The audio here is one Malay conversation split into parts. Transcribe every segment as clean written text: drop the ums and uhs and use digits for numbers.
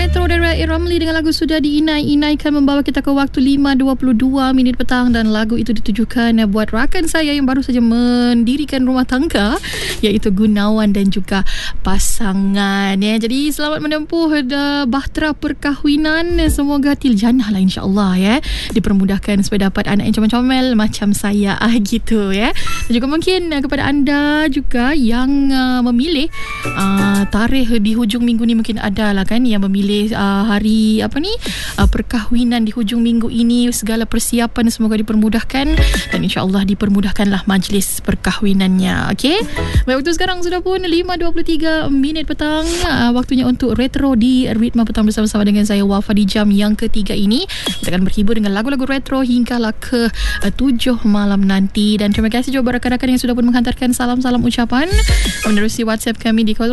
Retro dari Ramli dengan lagu Sudah Diinai-inaikan membawa kita ke waktu 5.22 petang, dan lagu itu ditujukan buat rakan saya yang baru saja mendirikan rumah tangga, iaitu Gunawan dan juga pasangan ya. Jadi selamat menempuh bahtera perkahwinan, semoga til jannah lah insya-Allah ya. Dipermudahkan supaya dapat anak yang comel-comel macam saya gitu ya. Dan juga mungkin kepada anda juga yang memilih tarikh di hujung minggu ni, mungkin ada lah kan yang memilih hari perkahwinan di hujung minggu ini. Segala persiapan semoga dipermudahkan dan insya-Allah dipermudahkanlah majlis perkahwinannya. Okey. Baik, waktu sekarang sudah pun 5.23 petang. Waktunya untuk retro di Ritma Petang bersama-sama dengan saya Wafa di jam yang ketiga ini. Kita akan berhibur dengan lagu-lagu retro hinggalah ke 7 malam nanti. Dan terima kasih juga rakan-rakan yang sudah pun menghantarkan salam-salam ucapan menerusi WhatsApp kami di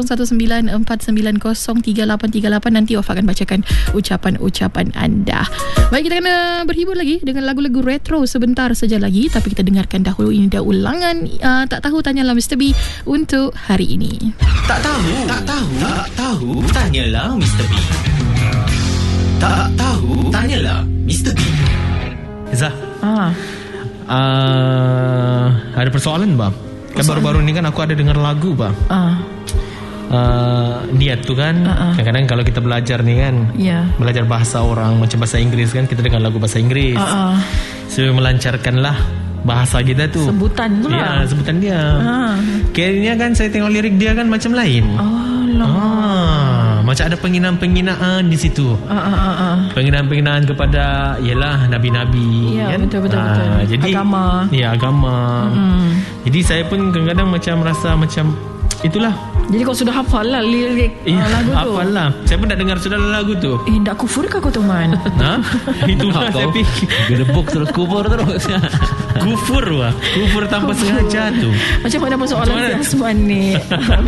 0194903838. Nanti Wafa akan bacakan ucapan-ucapan anda. Baik, kita kena berhibur lagi dengan lagu-lagu retro sebentar saja lagi, tapi kita dengarkan dahulu ini dah ulangan Tak Tahu Tanyalah Mr. B untuk hari ini. Tak tahu, tanyalah Mr. B. Tak tahu, tanyalah Mr. B. Zah, ada persoalan bang. Kan baru-baru ni kan aku ada dengar lagu bang. Niat tu kan kadang-kadang kalau kita belajar ni kan, belajar bahasa orang macam bahasa Inggeris kan, kita dengar lagu bahasa Inggeris supaya melancarkanlah bahasa kita tu. Sebutan tu lah. Ya, sebutan dia. Kayaknya kan saya tengok lirik dia kan macam lain. Macam ada penghinaan-penghinaan di situ. Penghinaan-penghinaan kepada ialah nabi-nabi. Ya, kan? betul. Jadi agama. Ya, agama. Jadi saya pun kadang-kadang macam rasa macam itulah. Jadi kau sudah hafal lah lirik lagu tu? Hafal lah. Saya pun dah dengar sudah lagu tu. Tak kufur kah kau teman? Itulah saya fikir. Gerebuk terus kufur terus. Kufur tanpa sengaja tu. Macam mana persoalan Azman ni?